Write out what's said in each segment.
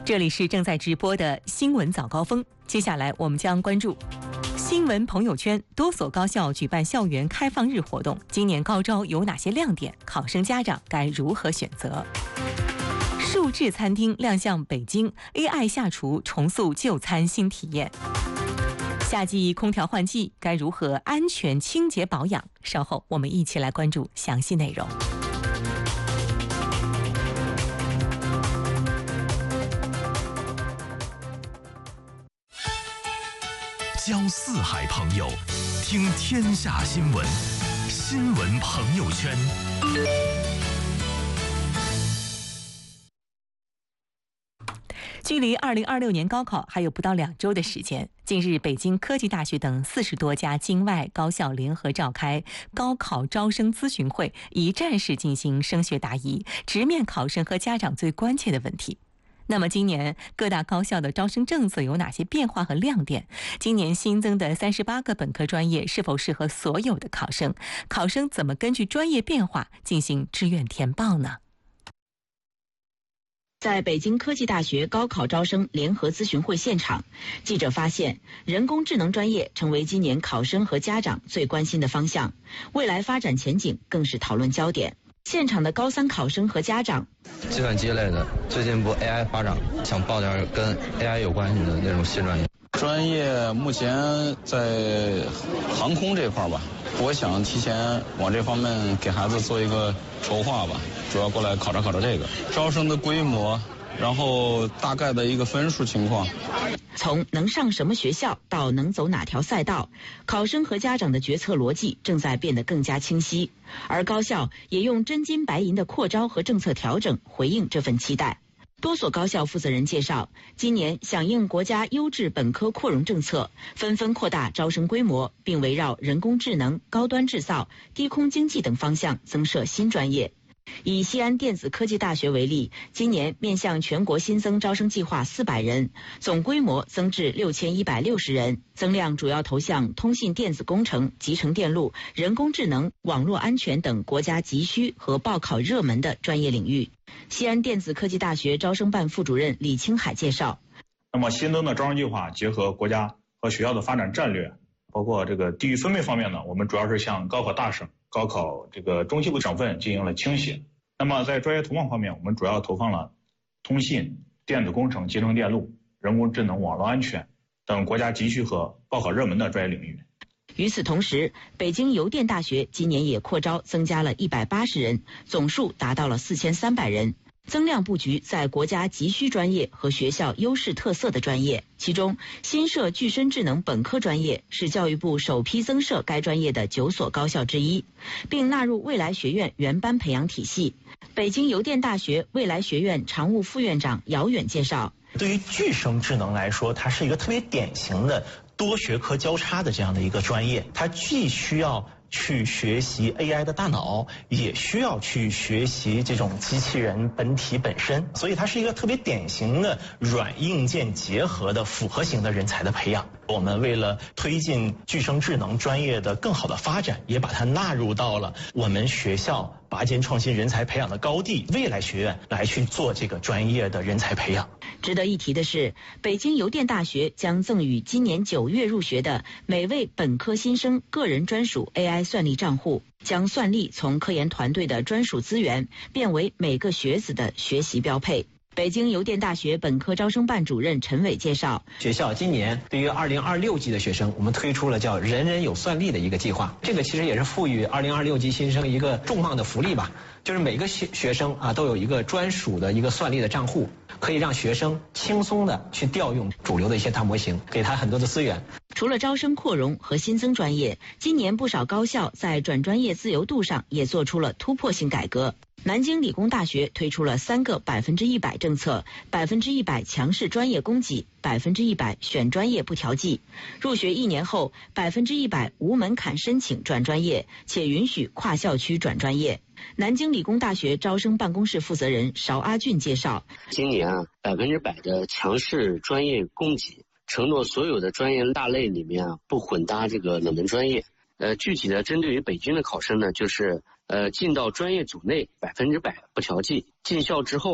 这里是正在直播的新闻早高峰，接下来我们将关注新闻朋友圈。多所高校举办校园开放日活动，今年高招有哪些亮点？考生家长该如何选择？数字餐厅亮相北京 ，AI 下厨重塑就餐新体验。夏季空调换季该如何安全清洁保养？稍后我们一起来关注详细内容。 交四海朋友，听天下新闻，新闻朋友圈。 距离2026年高考还有不到2周的时间，近日北京科技大学等40多家京外高校联合召开高考招生咨询会，一站式进行升学答疑，直面考生和家长最关切的问题。那么今年各大高校的招生政策有哪些变化和亮点？今年新增的38个本科专业是否适合所有的考生？考生怎么根据专业变化进行志愿填报呢？ 在北京科技大学高考招生联合咨询会现场，记者发现，人工智能专业成为今年考生和家长最关心的方向，未来发展前景更是讨论焦点。现场的高3考生和家长， 计算机类的，最近不 AI 发展，想报点跟 AI 有关系的那种新专业。 专业目前在航空这块吧，我想提前往这方面给孩子做一个筹划吧，主要过来考察这个招生的规模，然后大概的一个分数情况。 从能上什么学校到能走哪条赛道，考生和家长的决策逻辑正在变得更加清晰，而高校也用真金白银的扩招和政策调整回应这份期待。多所高校负责人介绍，今年响应国家优质本科扩容政策，纷纷扩大招生规模，并围绕人工智能、高端制造、低空经济等方向增设新专业。以西安电子科技大学为例，今年面向全国新增招生计划400人，总规模增至6160人，增量主要投向通信电子工程、集成电路、人工智能、网络安全等国家急需和报考热门的专业领域。西安电子科技大学招生办副主任李青海介绍， 那么新增的招生计划结合国家和学校的发展战略，包括这个地域分配方面呢，我们主要是向高考大省、高考这个中西部省份进行了倾斜。那么在专业投放方面，我们主要投放了通信、电子工程、集成电路、人工智能、网络安全等国家急需和报考热门的专业领域。 与此同时，北京邮电大学今年也扩招增加了180人，总数达到了4300人。增量布局在国家急需专业和学校优势特色的专业，其中新设具身智能本科专业是教育部首批增设该专业的9所高校之一，并纳入未来学院原班培养体系。北京邮电大学未来学院常务副院长姚远介绍， 对于具身智能来说，它是一个特别典型的多学科交叉的这样的一个专业，它既需要去学习 AI 的大脑，也需要去学习这种机器人本体本身，所以它是一个特别典型的软硬件结合的复合型的人才的培养。我们为了推进具身智能专业的更好的发展，也把它纳入到了我们学校拔尖创新人才培养的高地未来学院来去做这个专业的人才培养。 值得一提的是，北京邮电大学将赠予今年9月入学的每位本科新生个人专属 AI 算力账户，将算力从科研团队的专属资源变为每个学子的学习标配。北京邮电大学本科招生办主任陈伟介绍， 学校今年对于2026级的学生，我们推出了叫人人有算力的一个计划，这个其实也是赋予2026级新生一个重磅的福利吧，就是每个学生都有一个专属的一个算力的账户，可以让学生轻松的去调用主流的一些大模型，给他很多的资源。 除了招生扩容和新增专业，今年不少高校在转专业自由度上也做出了突破性改革。南京理工大学推出了3个100%政策，100%强势专业供给，100%选专业不调剂。入学1年后，100%无门槛申请转专业，且允许跨校区转专业。南京理工大学招生办公室负责人邵阿俊介绍， 今年100%的强势专业供给，承诺所有的专业大类里面不混搭这个冷门专业。具体的针对于北京的考生呢，就是进到专业组内100%不调剂，进校之后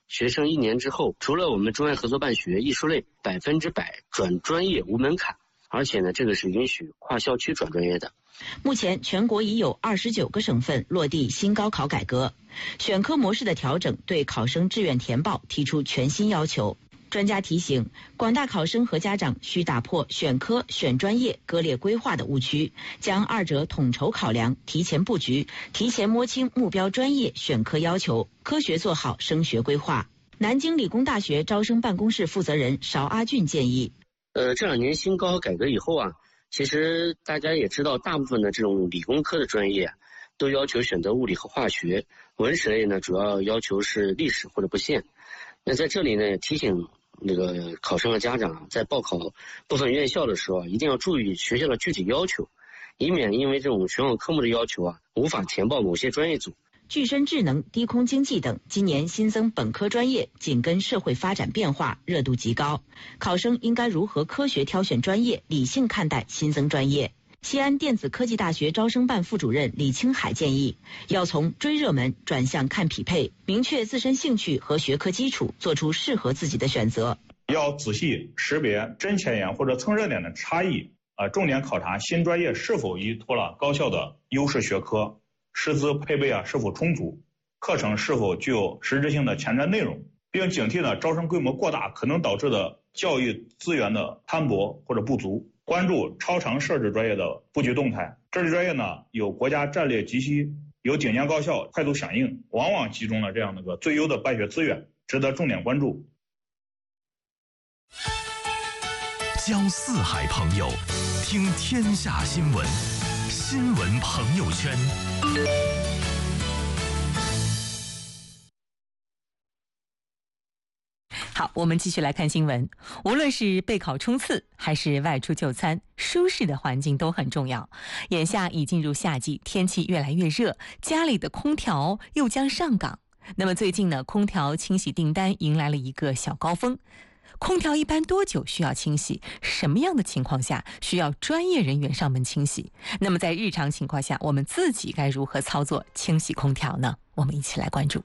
学生1年之后，除了我们中外合作办学艺术类100%转专业无门槛，而且呢，这个是允许跨校区转专业的。 目前全国已有29个省份落地新高考改革，选科模式的调整对考生志愿填报提出全新要求。专家提醒，广大考生和家长需打破选科、选专业割裂规划的误区，将二者统筹考量，提前布局，提前摸清目标专业选科要求，科学做好升学规划。南京理工大学招生办公室负责人邵阿俊建议， 这2年新高考改革以后啊，其实大家也知道，大部分的这种理工科的专业都要求选择物理和化学，文史类呢主要要求是历史或者不限。那在这里呢，提醒那个考生和家长在报考部分院校的时候，一定要注意学校的具体要求，以免因为这种选考科目的要求无法填报某些专业组。 具身智能、低空经济等今年新增本科专业，紧跟社会发展变化，热度极高。考生应该如何科学挑选专业，理性看待新增专业？西安电子科技大学招生办副主任李青海建议，要从追热门转向看匹配，明确自身兴趣和学科基础，做出适合自己的选择。 要仔细识别真前沿或者蹭热点的差异，重点考察新专业是否依托了高校的优势学科，师资配备是否充足，课程是否具有实质性的前瞻内容，并警惕招生规模过大可能导致的教育资源的摊薄或者不足。关注超长设置专业的布局动态，这类专业呢有国家战略急需，有顶尖高校快速响应，往往集中了这样的最优的办学资源，值得重点关注。 交四海朋友，听天下新闻，新闻朋友圈。 好，我们继续来看新闻。无论是备考冲刺还是外出就餐，舒适的环境都很重要。眼下已进入夏季，天气越来越热，家里的空调又将上岗。那么最近呢，空调清洗订单迎来了一个小高峰。空调一般多久需要清洗？什么样的情况下需要专业人员上门清洗？那么在日常情况下，我们自己该如何操作清洗空调呢？我们一起来关注。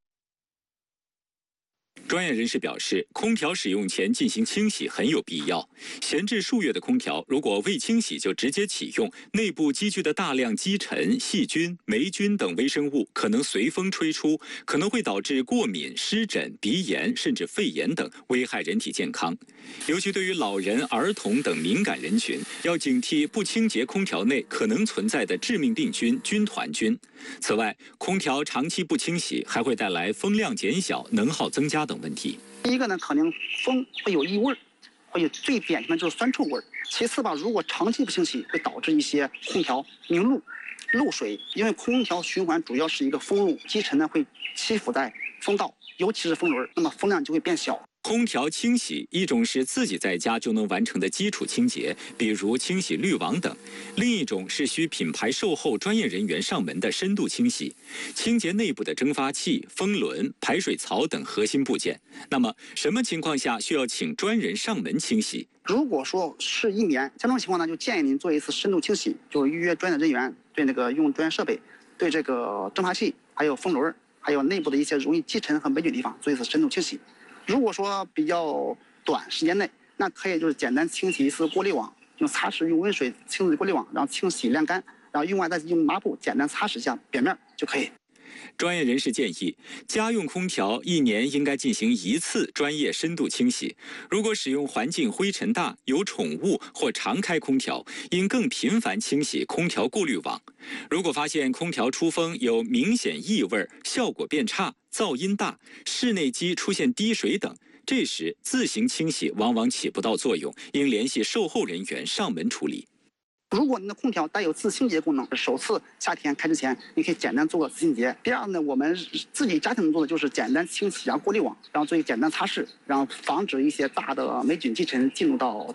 专业人士表示，空调使用前进行清洗很有必要。闲置数月的空调，如果未清洗就直接启用，内部积聚的大量积尘、细菌、霉菌等微生物可能随风吹出，可能会导致过敏、湿疹、鼻炎甚至肺炎等，危害人体健康。尤其对于老人、儿童等敏感人群，要警惕不清洁空调内可能存在的致命病菌军团菌。此外，空调长期不清洗还会带来风量减小、能耗增加等问题。 第一个呢，可能风会有异味，会有最典型的就是酸臭味。其次吧，如果长期不清洗，会导致一些空调凝露、漏水。因为空调循环主要是一个风路，积尘呢会吸附在风道，尤其是风轮，那么风量就会变小。 空调清洗，一种是自己在家就能完成的基础清洁，比如清洗滤网等；另一种是需品牌售后专业人员上门的深度清洗，清洁内部的蒸发器、风轮、排水槽等核心部件。那么，什么情况下需要请专人上门清洗？ 如果说是1年，像这种情况呢，就建议您做一次深度清洗，就是预约专业人员，对用专业设备，对这个蒸发器、还有风轮、还有内部的一些容易积尘和霉菌地方做一次深度清洗。如果说比较短时间内，那可以就是简单清洗一次过滤网，用擦拭用温水清洗过滤网，然后清洗晾干，然后用完再用抹布简单擦拭一下表面就可以。 专业人士建议，家用空调1年应该进行1次专业深度清洗。如果使用环境灰尘大、有宠物或常开空调，应更频繁清洗空调过滤网。如果发现空调出风有明显异味、效果变差、噪音大、室内机出现滴水等，这时自行清洗往往起不到作用，应联系售后人员上门处理。 如果您的空调带有自清洁功能，首次夏天开之前，你可以简单做个自清洁。第二呢，我们自己家庭做的就是简单清洗过滤网，然后做一个简单擦拭，然后防止一些大的霉菌积尘进入到